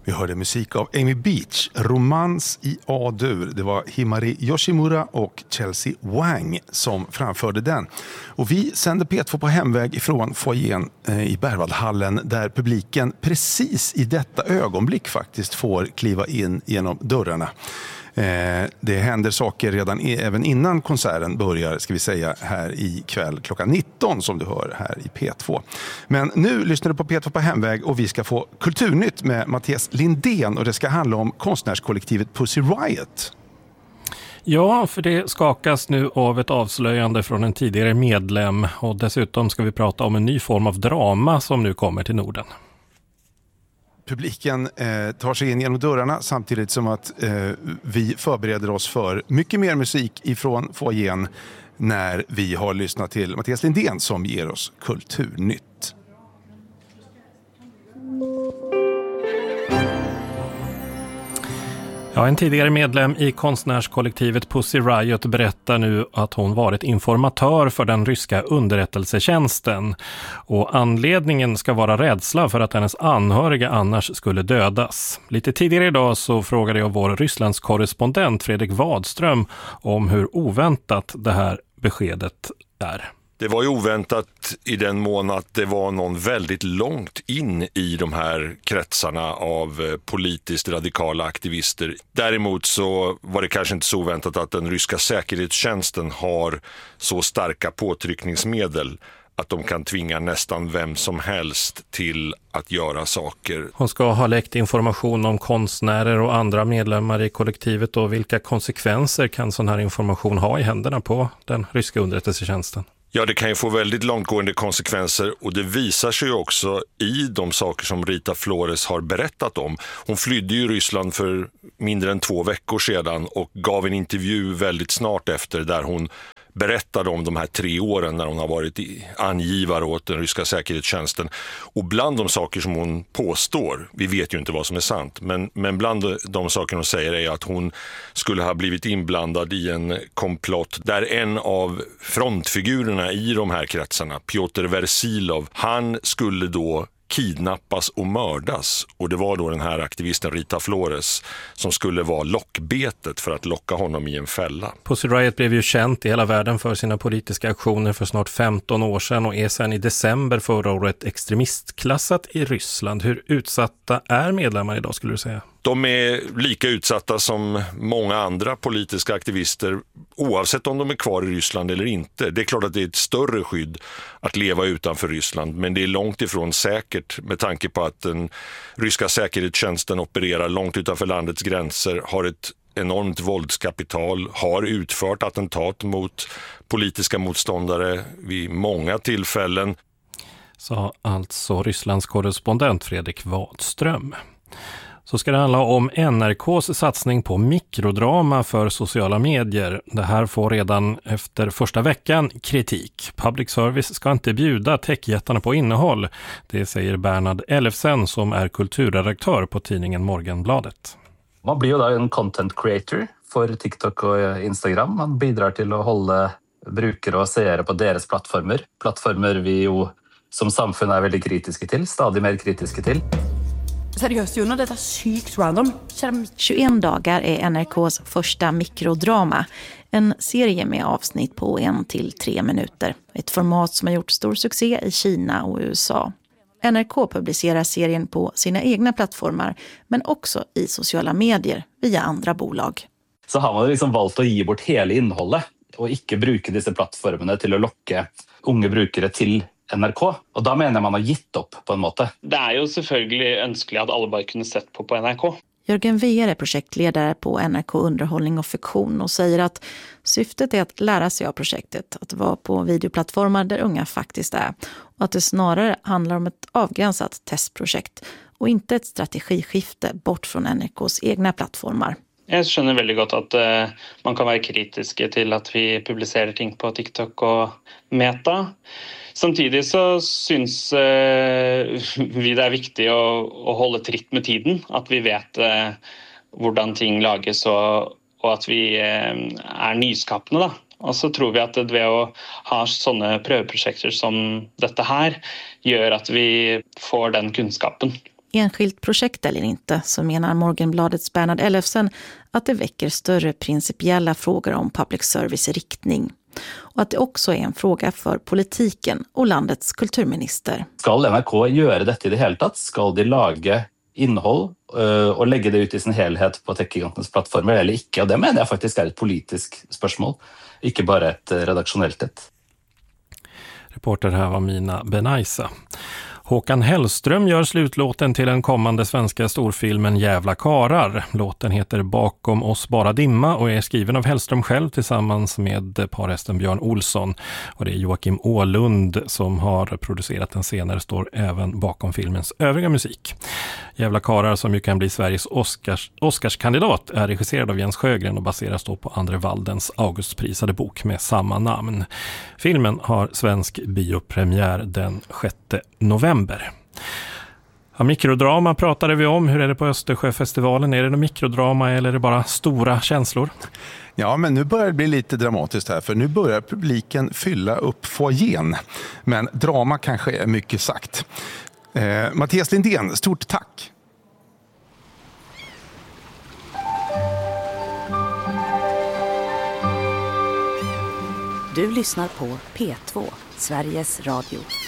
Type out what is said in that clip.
Vi hörde musik av Amy Beach, Romans i A-dur. Det var Himari Yoshimura och Chelsea Wang som framförde den. Och vi sänder P2 på hemväg ifrån foajén i Berwaldhallen där publiken precis i detta ögonblick faktiskt får kliva in genom dörrarna. Det händer saker redan även innan konserten börjar, ska vi säga, här i kväll klockan 19 som du hör här i P2. Men nu lyssnar du på P2 på hemväg och vi ska få Kulturnytt med Mattias Lindén och det ska handla om konstnärskollektivet Pussy Riot. Ja, för det skakas nu av ett avslöjande från en tidigare medlem och dessutom ska vi prata om en ny form av drama som nu kommer till Norden. Publiken tar sig in genom dörrarna samtidigt som att vi förbereder oss för mycket mer musik ifrån foajén när vi har lyssnat till Mattias Lindén som ger oss Kulturnytt. Ja, en tidigare medlem i konstnärskollektivet Pussy Riot berättar nu att hon varit informatör för den ryska underrättelsetjänsten. Och anledningen ska vara rädsla för att hennes anhöriga annars skulle dödas. Lite tidigare idag så frågade jag vår Rysslands korrespondent Fredrik Wadström om hur oväntat det här beskedet är. Det var ju oväntat i den mån att det var någon väldigt långt in i de här kretsarna av politiskt radikala aktivister. Däremot så var det kanske inte så oväntat att den ryska säkerhetstjänsten har så starka påtryckningsmedel att de kan tvinga nästan vem som helst till att göra saker. Hon ska ha läckt information om konstnärer och andra medlemmar i kollektivet och vilka konsekvenser kan sån här information ha i händerna på den ryska underrättelsetjänsten? Ja, det kan ju få väldigt långtgående konsekvenser och det visar sig också i de saker som Rita Flores har berättat om. Hon flydde ju Ryssland för mindre än 2 veckor sedan och gav en intervju väldigt snart efter där hon berättade om de här 3 åren när hon har varit angivare åt den ryska säkerhetstjänsten. Och bland de saker som hon påstår, vi vet ju inte vad som är sant, men bland de saker hon säger är att hon skulle ha blivit inblandad i en komplott där en av frontfigurerna i de här kretsarna, Piotr Versilov, han skulle då kidnappas och mördas. Och det var då den här aktivisten Rita Flores som skulle vara lockbetet för att locka honom i en fälla. Pussy Riot blev ju känt i hela världen för sina politiska aktioner för snart 15 år sedan och är sedan i december förra året extremistklassat i Ryssland. Hur utsatta är medlemmar idag skulle du säga? De är lika utsatta som många andra politiska aktivister oavsett om de är kvar i Ryssland eller inte. Det är klart att det är ett större skydd att leva utanför Ryssland, men det är långt ifrån säkert med tanke på att den ryska säkerhetstjänsten opererar långt utanför landets gränser, har ett enormt våldskapital, har utfört attentat mot politiska motståndare vid många tillfällen. Sa alltså Rysslands korrespondent Fredrik Wadström. Så ska det handla om NRKs satsning på mikrodrama för sociala medier. Det här får redan efter första veckan kritik. Public service ska inte bjuda techjättarna på innehåll. Det säger Bernhard Ellefsen som är kulturredaktör på tidningen Morgenbladet. Man blir ju då en content creator för TikTok och Instagram. Man bidrar till att hålla brukare och seere på deras plattformar. Plattformar vi ju som samfund är väldigt kritiska till, stadigt mer kritiska till. Seriöst Jonna, detta är sykt random. 21 dagar är NRKs första mikrodrama. En serie med avsnitt på 1 till 3 minuter. Ett format som har gjort stor succé i Kina och USA. NRK publicerar serien på sina egna plattformar men också i sociala medier via andra bolag. Så har man liksom valt att ge bort hela innehållet och inte bruka dessa plattformarna till att locka unga brukare till NRK, och då menar man har gitt upp på en måte. Det är ju selvfølgelig önskligt att alla bara kunde sett på NRK. Jörgen Weir är projektledare på NRK Underhållning och Fiktion och säger att syftet är att lära sig av projektet, att vara på videoplattformar där unga faktiskt är och att det snarare handlar om ett avgränsat testprojekt och inte ett strategiskifte bort från NRKs egna plattformar. Jag skönner väldigt gott att man kan vara kritisk till att vi publicerar ting på TikTok och Meta. Samtidigt så syns vi det är viktigt att hålla tritt med tiden, att vi vet hur ting lages och att vi är nyskapande. Och så tror vi att det ved att ha sådana prøveprojekter som detta här gör att vi får den kunskapen. Enskilt projekt eller inte, så menar Morgenbladets Bernhard Ellefsen att det väcker större principiella frågor om public service i riktning. Och att det också är en fråga för politiken och landets kulturminister. Ska NRK göra detta i det hela tatt? Ska de laga innehåll och lägga det ut i sin helhet på techgigantens plattformar eller inte? Och det menar jag faktiskt är ett politiskt spörsmål, inte bara ett redaktionellt ett. Reporter här var Mina Benaisa. Håkan Hellström gör slutlåten till den kommande svenska storfilmen Jävla karar. Låten heter Bakom oss bara dimma och är skriven av Hellström själv tillsammans med parhästen Björn Olsson. Och det är Joakim Åhlund som har producerat den senare, står även bakom filmens övriga musik. Jävla karar, som ju kan bli Sveriges Oscarskandidat, är regisserad av Jens Sjögren och baseras då på Andre Waldens Augustprisade bok med samma namn. Filmen har svensk biopremiär den 6 november. Ja, mikrodrama pratade vi om. Hur är det på Östersjöfestivalen? Är det någon mikrodrama eller är det bara stora känslor? Ja, men nu börjar det bli lite dramatiskt här, för nu börjar publiken fylla upp foajén. Men drama kanske är mycket sagt. Mattias Lindén, stort tack! Du lyssnar på P2, Sveriges Radio.